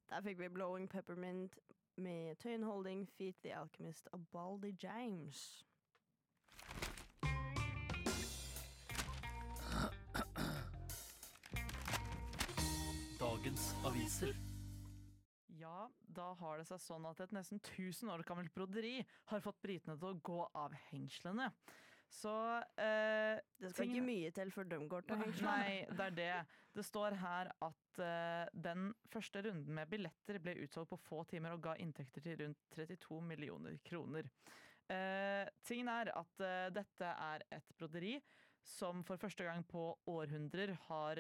Der fikk vi Blowing Peppermint med Tøyen Holding, Feet The Alchemist og Baldy James. Dagens aviser. Ja, da har det seg sånn at et nesten 1000 år gammelt broderi har fått britene til å gå av hengslene. Så Det skal ikke mye til før de går til hengslene. Nei, det er det. Det står her at den første runden med billetter ble utsolgt på få timer og ga inntekter til rundt 32 millioner kroner. Tingen er at dette er et broderi som for første gang på århundrer har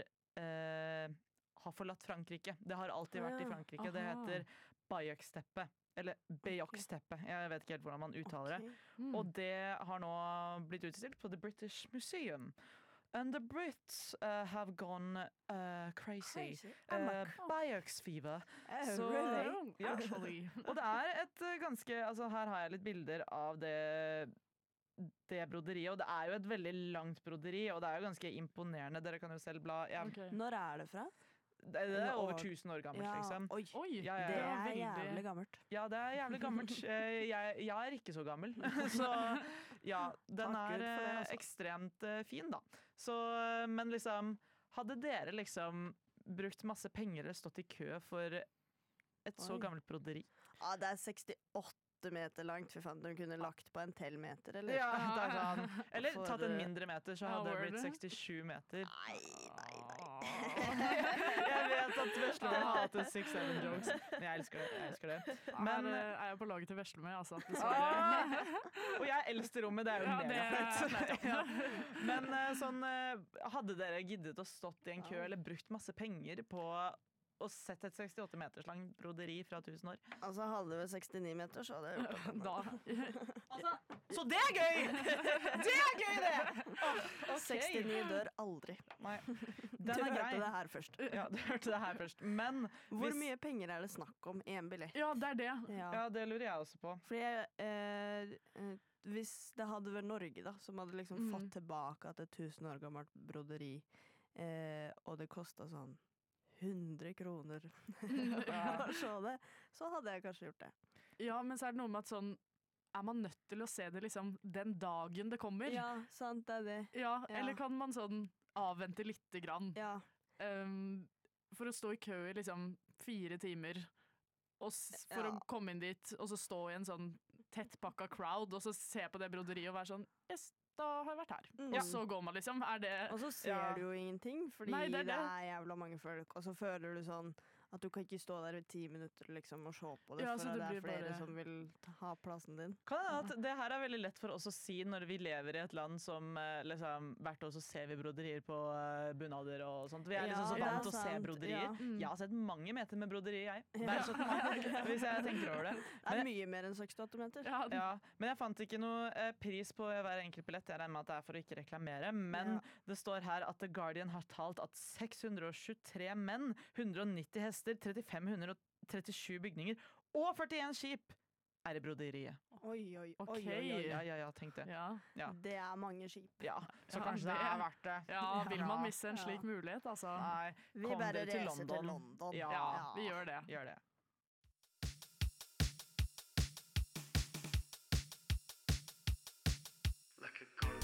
forlatt Frankrike. Det har alltid vært i Frankrike. Det heter Bayeux-teppet. Eller Bayeux-teppet. Jeg vet ikke helt hvordan man uttaler det. Og det har nå blitt utstilt på The British Museum. And the Brits have gone crazy. Bayeux fever. Really? Ja. Og det er et ganske altså her har jeg litt bilder av det broderiet, og det er jo et veldig langt broderi, og det er jo ganske imponerende. Dere kan jo selv bla. Når er det fra? Det er over 1000 år gammelt, liksom. Oi, Ja. det er jævlig gammelt. Ja, det er jævlig gammelt. Jeg er ikke så gammel. Så ja, den Takk Gud for det, altså. ekstremt fin, da. Så, men liksom, hadde dere liksom brukt masse penger eller stått i kø for et så gammelt broderi? Ja, det er 68 meter langt. Fy faen, de kunne lagt på en til meter, eller? Ja, det er sånn. Eller For- tatt en mindre meter, så hadde det blitt 67 meter. Nei. Jeg vet at Veslemøy hater 6-7 jokes, men jeg elsker det. Men er jeg på laget til Veslemøy, altså. Dessverre. og jeg er eldst i rommet, det er jo megafett. Men sånn, hadde dere giddet å stått i en kø eller brukt masse penger på å sette et 68 meters langt broderi fra 1000 år? Altså, hadde det 69 meter, så hadde jeg gjort det. Da. Så det er gøy! Det er gøy, det! Og 69 dør aldri. Nei, Du den er grei. hørte det her først. Ja, du hørte det her først. Men Hvor mye penger er det snakk om i en billett? Ja, det er det. Ja, det lurer jeg også på. Fordi hvis det hadde vært Norge da, som hadde liksom fått tilbake et 1000 år gammelt broderi, og det kostet sånn 100 kroner å se det, så hadde jeg kanskje gjort det. Ja, men så er det noe med at sånn, er man nødt til å se det liksom den dagen det kommer? Ja, sant, det er det. Ja, Ja. eller kan man sånn avvente lite grann? Ja, For å stå i kø i liksom 4 timer, og for å komme inn dit, og så stå i en sånn tettpakka crowd, og så se på det broderiet og være sånn, yes, da har jeg vært her. Og så går man liksom, er det... og så ser du jo ingenting, fordi Nei, det er det det. er jævla mange folk, og så føler du sånn at du kan ikke stå der i 10 minutter liksom, og se på det, Ja, så for det det er blir flere bare- som vil ha plassen din. Kan det hende at det her er veldig lett for oss å si når vi lever i et land som liksom, hvert år så ser vi broderier på bunader og sånt. Vi er liksom så Ja, vant til å se sant, broderier. ja. Jeg har sett mange meter med broderier, jeg. Hver 17. mai, hvis jeg tenker over det. Det er mye mer enn 68 meter. Ja, Ja, men jeg fant ikke noe pris på hver enkelt billett. Jeg regner med at det er for å ikke reklamere. Men det står her at The Guardian har talt at 623 menn, 190 hester, 3537 bygninger og 41 skip er i broderiet. Oi, oi, oi, Ok. oi, oi. Ja, tenk det. ja. Ja, Det er mange skip. ja. Så Ja, kanskje det det- er verdt det. Ja, vil man misse en slik mulighet, altså? Nei, Vi kom bare dere til reiser til London. London. Ja, Ja, vi gjør det. gjør det.